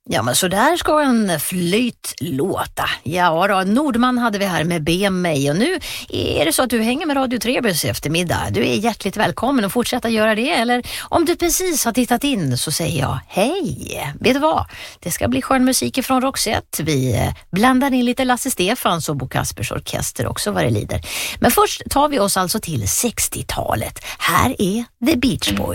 Ja, men så där ska en flöjt låta. Ja då, Nordman hade vi här med Be mig, och nu är det så att du hänger med Radio Trebus i eftermiddag. Du är hjärtligt välkommen att fortsätta göra det, eller om du precis har tittat in så säger jag hej. Vet du vad? Det ska bli skön musik från Roxette. Vi blandar in lite Lasse Stefans och Bo Kaspers orkester också vad det lider. Men först tar vi oss alltså till 60-talet. Här är The Beach Boys.